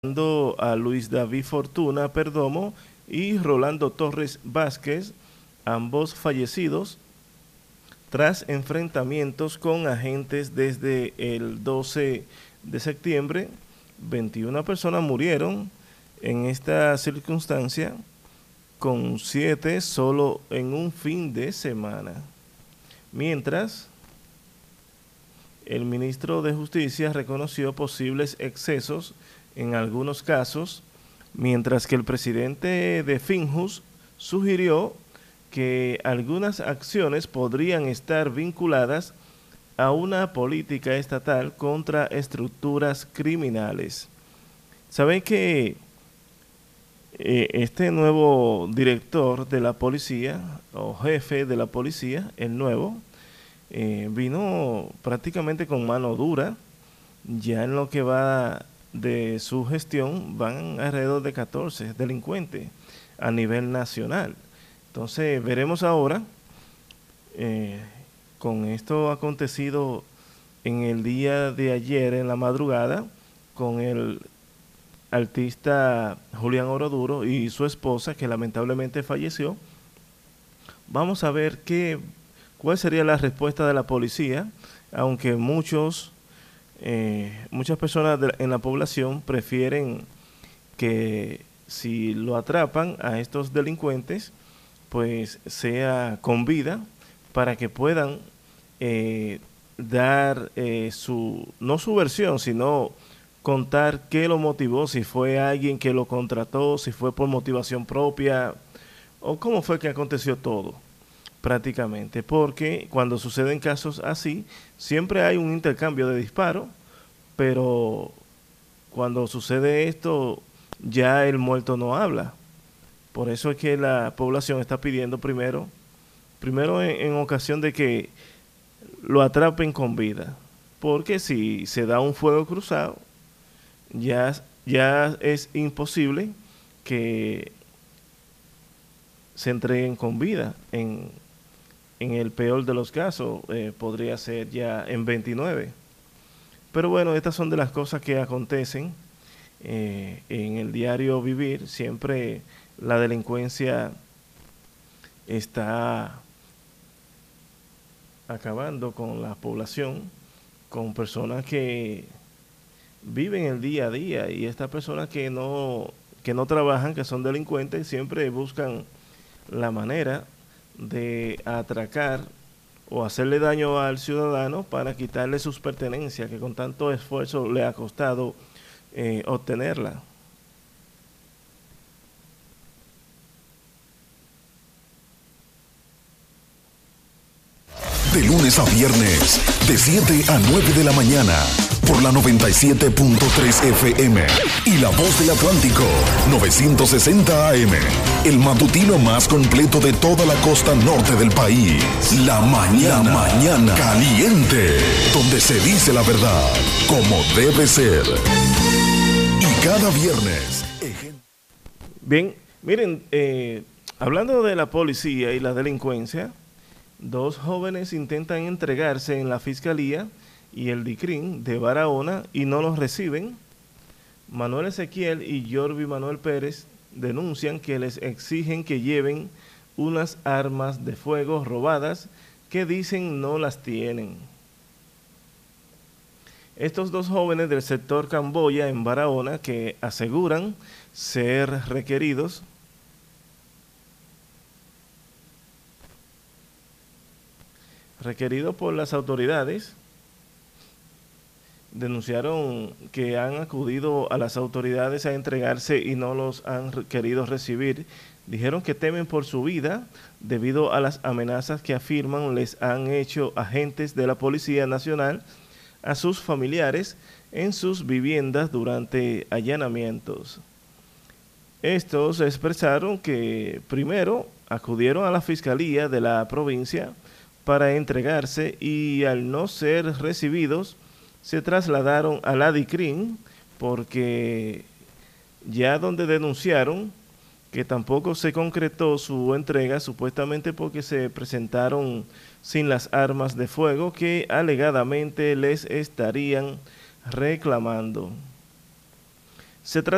A Luis David Fortuna Perdomo y Rolando Torres Vázquez, ambos fallecidos tras enfrentamientos con agentes desde el 12 de septiembre. 21 personas murieron en esta circunstancia, con 7 solo en un fin de semana. Mientras, el ministro de Justicia reconoció posibles excesos en algunos casos, mientras que el presidente de Finjus sugirió que algunas acciones podrían estar vinculadas a una política estatal contra estructuras criminales. Saben que este nuevo director de la policía, o jefe de la policía, el nuevo, vino prácticamente con mano dura. Ya en lo que va de su gestión van alrededor de 14 delincuentes a nivel nacional. Entonces veremos ahora, con esto acontecido en el día de ayer, en la madrugada, con el artista Julián Oroduro y su esposa, que lamentablemente falleció. Vamos a ver cuál sería la respuesta de la policía, aunque muchas personas en la población prefieren que si lo atrapan a estos delincuentes, pues sea con vida, para que puedan dar no su versión, sino contar qué lo motivó, si fue alguien que lo contrató, si fue por motivación propia, o cómo fue que aconteció todo, prácticamente. Porque cuando suceden casos así, siempre hay un intercambio de disparos, pero cuando sucede esto, ya el muerto no habla. Por eso es que la población está pidiendo primero en ocasión de que lo atrapen con vida. Porque si se da un fuego cruzado, ya es imposible que se entreguen con vida. En el peor de los casos, podría ser ya en 29. Pero bueno, estas son de las cosas que acontecen en el diario vivir. Siempre la delincuencia está acabando con la población, con personas que viven el día a día, y estas personas que no trabajan, que son delincuentes, siempre buscan la manera de atracar o hacerle daño al ciudadano para quitarle sus pertenencias, que con tanto esfuerzo le ha costado obtenerla. De lunes a viernes, de 7 a 9 de la mañana, por la 97.3 FM y La Voz del Atlántico, 960 AM, el matutino más completo de toda la costa norte del país. La mañana caliente, donde se dice la verdad, como debe ser. Y cada viernes... Bien, miren, hablando de la policía y la delincuencia, 2 jóvenes intentan entregarse en la Fiscalía y el DICRIN de Barahona y no los reciben. Manuel Ezequiel y Yorvi Manuel Pérez denuncian que les exigen que lleven unas armas de fuego robadas que dicen no las tienen. Estos 2 jóvenes del sector Camboya en Barahona, que aseguran ser requeridos por las autoridades, denunciaron que han acudido a las autoridades a entregarse y no los han querido recibir. Dijeron que temen por su vida debido a las amenazas que afirman les han hecho agentes de la Policía Nacional a sus familiares en sus viviendas durante allanamientos. Estos expresaron que primero acudieron a la Fiscalía de la provincia para entregarse, y al no ser recibidos se trasladaron a la DICRIN, porque ya donde denunciaron que tampoco se concretó su entrega, supuestamente porque se presentaron sin las armas de fuego que alegadamente les estarían reclamando. Se